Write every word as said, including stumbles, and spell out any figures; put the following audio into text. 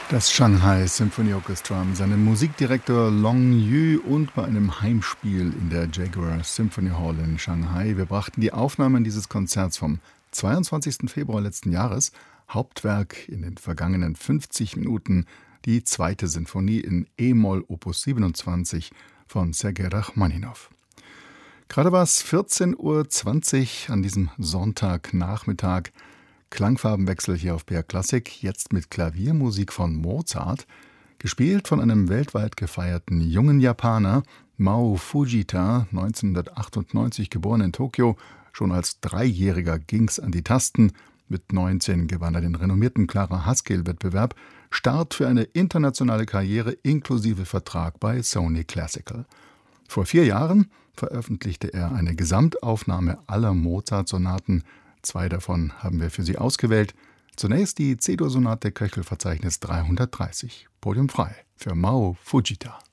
Das Shanghai Symphony Orchestra mit seinem Musikdirektor Long Yu und bei einem Heimspiel in der Jaguar Symphony Hall in Shanghai. Wir brachten die Aufnahmen dieses Konzerts vom zweiundzwanzigsten Februar letzten Jahres, Hauptwerk in den vergangenen fünfzig Minuten, die zweite Sinfonie in E-Moll Opus siebenundzwanzig von Sergei Rachmaninow. Gerade war es vierzehn Uhr zwanzig an diesem Sonntagnachmittag. Klangfarbenwechsel hier auf B R Klassik, jetzt mit Klaviermusik von Mozart, gespielt von einem weltweit gefeierten jungen Japaner, Mao Fujita, neunzehnhundertachtundneunzig geboren in Tokio. Schon als Dreijähriger ging's an die Tasten. Mit neunzehn gewann er den renommierten Clara Haskell-Wettbewerb. Start für eine internationale Karriere inklusive Vertrag bei Sony Classical. Vor vier Jahren veröffentlichte er eine Gesamtaufnahme aller Mozart-Sonaten. Zwei davon haben wir für Sie ausgewählt. Zunächst die C-Dur-Sonate Köchel-Verzeichnis dreihundertdreißig. Podium frei für Mao Fujita.